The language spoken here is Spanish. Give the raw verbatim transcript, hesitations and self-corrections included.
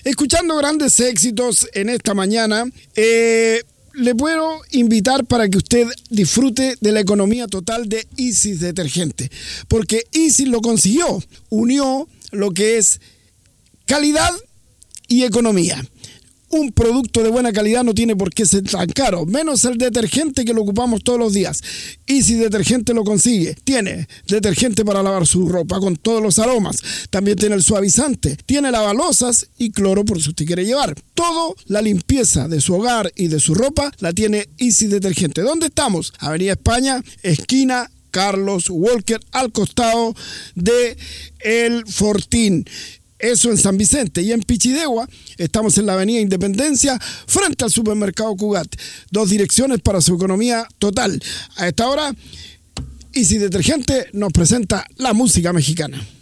Escuchando grandes éxitos en esta mañana, eh, le puedo invitar para que usted disfrute de la economía total de Isis Detergente, porque Isis lo consiguió, unió lo que es calidad y economía. Un producto de buena calidad no tiene por qué ser tan caro, menos el detergente que lo ocupamos todos los días. Isis Detergente lo consigue. Tiene detergente para lavar su ropa con todos los aromas. También tiene el suavizante, tiene lavalosas y cloro por si usted quiere llevar. Todo la limpieza de su hogar y de su ropa la tiene Isis Detergente. ¿Dónde estamos? Avenida España, esquina Carlos Walker, al costado de El Fortín. Eso en San Vicente. Y en Pichidegua estamos en la avenida Independencia, frente al supermercado Cugat. Dos direcciones para su economía total. A esta hora, Isis Detergente nos presenta la música mexicana.